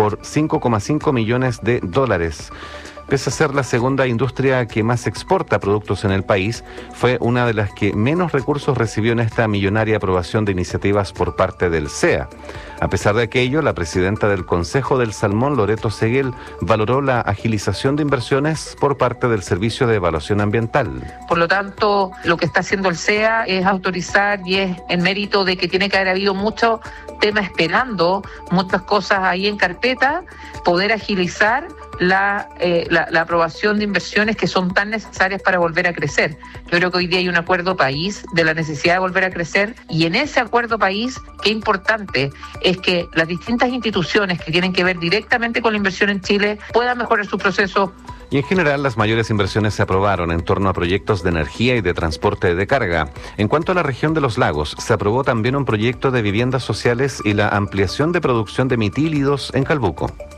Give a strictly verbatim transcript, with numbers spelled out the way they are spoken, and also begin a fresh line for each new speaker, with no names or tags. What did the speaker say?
por cinco coma cinco millones de dólares. Pese a ser la segunda industria que más exporta productos en el país, fue una de las que menos recursos recibió en esta millonaria aprobación de iniciativas por parte del C E A. A pesar de aquello, la presidenta del Consejo del Salmón, Loreto Seguel, valoró la agilización de inversiones por parte del Servicio de Evaluación Ambiental.
Por lo tanto, lo que está haciendo el C E A es autorizar y es en mérito de que tiene que haber habido mucho tema esperando, muchas cosas ahí en carpeta, poder agilizar La, eh, la, la aprobación de inversiones que son tan necesarias para volver a crecer. Yo creo que hoy día hay un acuerdo país de la necesidad de volver a crecer, y en ese acuerdo país, qué importante es que las distintas instituciones que tienen que ver directamente con la inversión en Chile puedan mejorar su proceso.
Y en general, las mayores inversiones se aprobaron en torno a proyectos de energía y de transporte de carga. En cuanto a la región de los lagos, se aprobó también un proyecto de viviendas sociales y la ampliación de producción de metílidos en Calbuco.